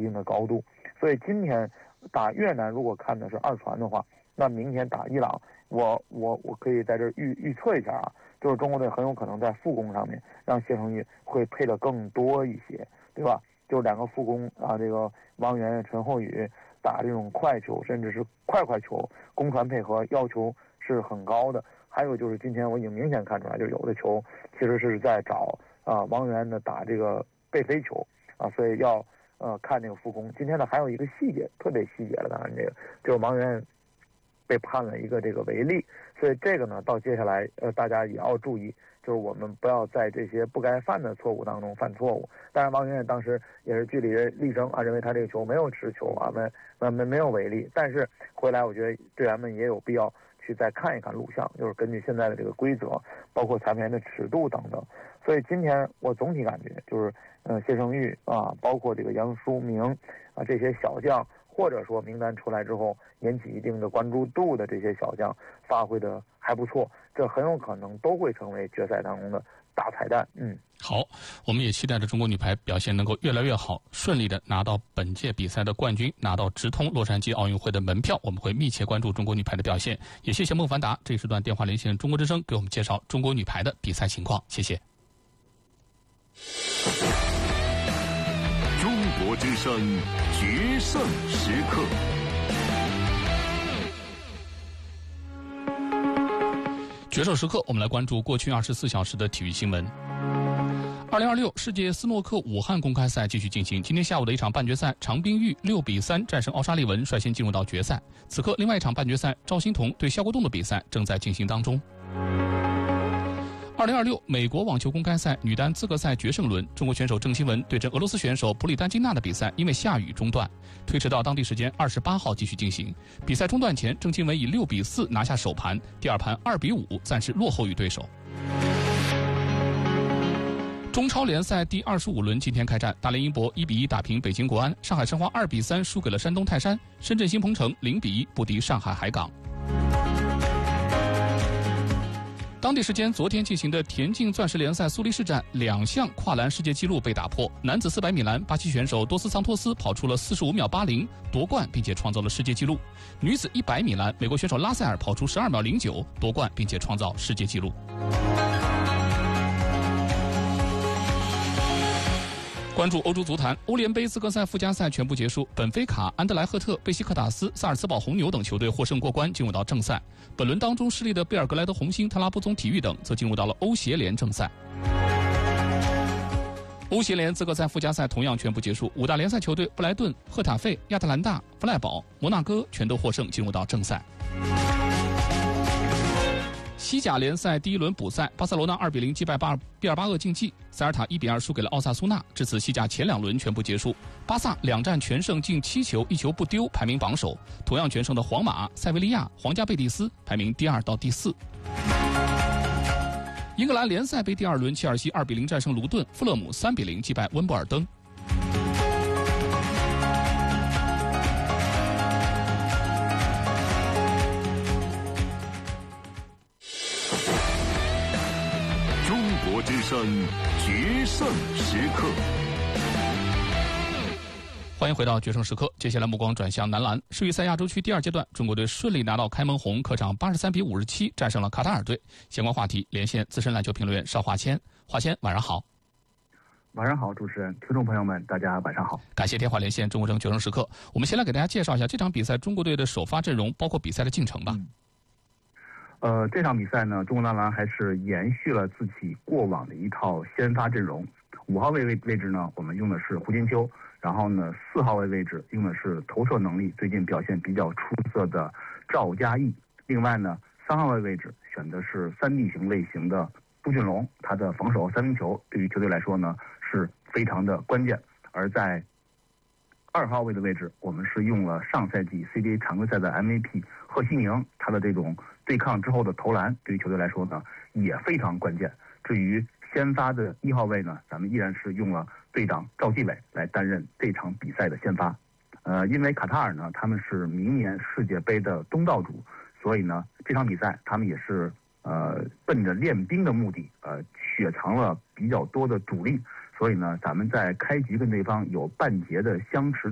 定的高度。所以今天打越南，如果看的是二传的话，那明天打伊朗，我可以在这预测一下啊，就是中国队很有可能在副攻上面让谢成玉会配的更多一些，对吧？就是两个副攻啊，这个王源、陈厚宇打这种快球，甚至是快球，攻传配合要求是很高的。还有就是今天我已经明显看出来，就有的球其实是在找王源的打这个背飞球啊，所以要看这个副攻。今天呢还有一个细节，特别细节了，当然这个就是王源被判了一个这个违例，所以这个呢到接下来大家也要注意，就是我们不要在这些不该犯的错误当中犯错误。当然王源当时也是据理力争啊，认为他这个球没有持球啊，没有违例，但是回来我觉得队员们也有必要去再看一看录像，就是根据现在的这个规则，包括裁判员的尺度等等。所以今天我总体感觉就是谢成玉啊，包括这个杨书明啊这些小将，或者说名单出来之后引起一定的关注度的这些小将发挥的还不错，这很有可能都会成为决赛当中的大彩蛋。 好，我们也期待着中国女排表现能够越来越好，顺利的拿到本届比赛的冠军，拿到直通洛杉矶奥运会的门票。我们会密切关注中国女排的表现。也谢谢孟凡达这一时段电话连线中国之声，给我们介绍中国女排的比赛情况。谢谢。 中国之声决胜时刻。 决胜时刻，我们来关注过去24小时的体育新闻。2026世界斯诺克武汉公开赛继续进行，今天下午的一场半决赛，常冰玉6比3战胜奥沙利文，率先进入到决赛。此刻，另外一场半决赛，赵欣彤对肖国栋的比赛正在进行当中。2026美国网球公开赛女单资格赛决胜轮，中国选手郑钦文对阵俄罗斯选手普里丹金娜的比赛因为下雨中断，推迟到当地时间28号继续进行。比赛中断前，郑钦文以6比4拿下首盘，第二盘2比5暂时落后于对手。中超联赛第25轮今天开战，大连英博1比1打平北京国安，上海申花2比3输给了山东泰山，深圳新鹏城0比1不敌上海海港。当地时间昨天进行的田径钻石联赛苏黎世站，2项跨栏世界纪录被打破。男子400米栏，巴西选手多斯桑托斯跑出了45秒80夺冠，并且创造了世界纪录。女子100米栏，美国选手拉塞尔跑出12秒09夺冠，并且创造世界纪录。关注欧洲足坛，欧联杯资格赛附加赛全部结束，本菲卡、安德莱赫特、贝西克塔斯、萨尔茨堡红牛等球队获胜过关，进入到正赛。本轮当中失利的贝尔格莱德红星、特拉布宗体育等则进入到了欧协联正赛。欧协联资格赛附加赛同样全部结束，5大联赛球队布莱顿、赫塔费、亚特兰大、弗赖堡、摩纳哥全都获胜，进入到正赛。西甲联赛第一轮补赛，巴塞罗那2比0击败毕尔巴鄂竞技，塞尔塔1比2输给了奥萨苏纳。至此，西甲前2轮全部结束，巴萨2战全胜，进7球，1球不丢，排名榜首。同样全胜的皇马、塞维利亚、皇家贝蒂斯排名第2到第4。英格兰联赛杯第2轮，切尔西2比0战胜卢顿，富勒姆3比0击败温布尔登。 之声决胜时刻， 欢迎回到决胜时刻。接下来目光转向男篮，世预赛亚洲区第2阶段，中国队顺利拿到开门红，客场83比57战胜了卡塔尔队。相关话题连线资深篮球评论员邵华谦。华谦，晚上好。 晚上好，主持人，听众朋友们，大家晚上好。 感谢电话连线中国队决胜时刻。我们先来给大家介绍一下这场比赛中国队的首发阵容，包括比赛的进程吧。 这场比赛呢，中国男篮还是延续了自己过往的一套先发阵容。5号位置呢，我们用的是胡金秋，然后呢，4号位置用的是投射能力最近表现比较出色的赵嘉毅。另外呢，3号位置选的是3D 型类型的杜俊龙，他的防守三分球对于球队来说呢是非常的关键。而在2号位的位置，我们是用了上赛季 CBA 常规赛的 MVP 贺西宁，他的这种对抗之后的投篮对于球队来说呢也非常关键。至于先发的1号位呢，咱们依然是用了队长赵继伟来担任这场比赛的先发。因为卡塔尔呢他们是明年世界杯的东道主，所以呢这场比赛他们也是奔着练兵的目的雪藏了比较多的主力，所以呢咱们在开局跟对方有半节的相持